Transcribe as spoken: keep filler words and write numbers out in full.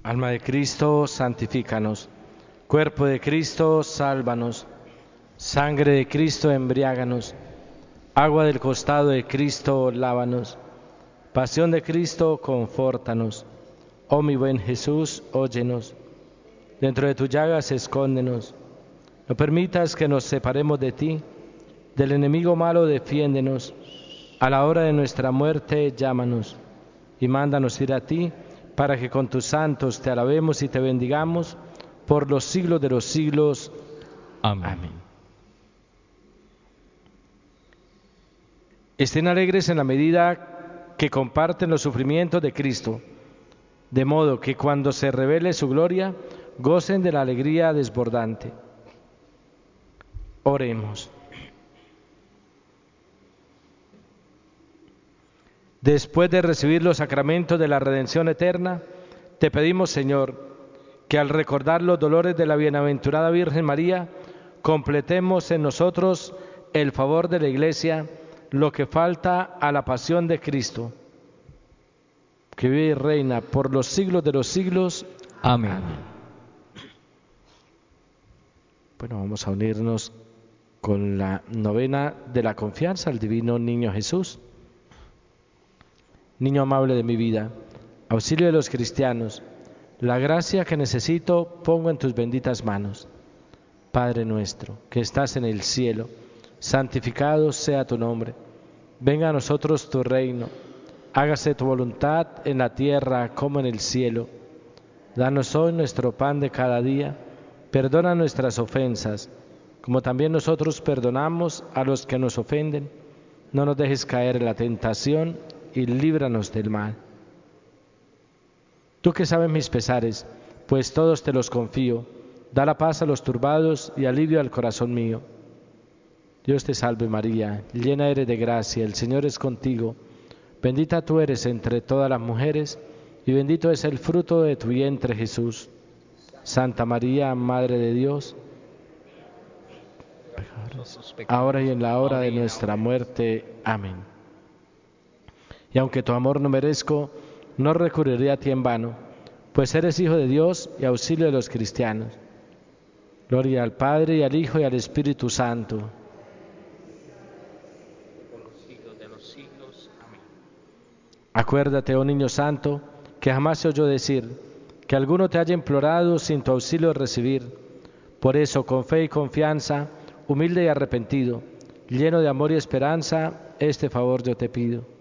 Alma de Cristo, santifícanos. Cuerpo de Cristo, sálvanos. Sangre de Cristo, embriáganos. Agua del costado de Cristo, lávanos. Pasión de Cristo, confórtanos. Oh mi buen Jesús, óyenos. Dentro de tus llagas, escóndenos. No permitas que nos separemos de ti. Del enemigo malo, defiéndenos. A la hora de nuestra muerte, llámanos. Y mándanos ir a ti, para que con tus santos te alabemos y te bendigamos por los siglos de los siglos. Amén. Amén. Estén alegres en la medida que comparten los sufrimientos de Cristo, de modo que cuando se revele su gloria, gocen de la alegría desbordante. Oremos. Después de recibir los sacramentos de la redención eterna, te pedimos, Señor, que al recordar los dolores de la bienaventurada Virgen María, completemos en nosotros el favor de la Iglesia, lo que falta a la pasión de Cristo, que vive y reina por los siglos de los siglos. Amén. Amén. Bueno, vamos a unirnos con la novena de la confianza al Divino Niño Jesús. Niño amable de mi vida, auxilio de los cristianos, la gracia que necesito pongo en tus benditas manos. Padre nuestro, que estás en el cielo, santificado sea tu nombre. Venga a nosotros tu reino, hágase tu voluntad en la tierra como en el cielo. Danos hoy nuestro pan de cada día, perdona nuestras ofensas, como también nosotros perdonamos a los que nos ofenden. No nos dejes caer en la tentación y líbranos del mal. Tú que sabes mis pesares, pues todos te los confío, da la paz a los turbados y alivio al corazón mío. Dios te salve María, llena eres de gracia, el Señor es contigo. Bendita tú eres entre todas las mujeres, y bendito es el fruto de tu vientre Jesús. Santa María, Madre de Dios, ahora y en la hora de nuestra muerte. Amén. Y aunque tu amor no merezco, no recurriré a ti en vano, pues eres Hijo de Dios y auxilio de los cristianos. Gloria al Padre, y al Hijo, y al Espíritu Santo. Por los siglos de los siglos. Amén. Acuérdate, oh Niño Santo, que jamás se oyó decir que alguno te haya implorado sin tu auxilio recibir. Por eso, con fe y confianza, humilde y arrepentido, lleno de amor y esperanza, este favor yo te pido.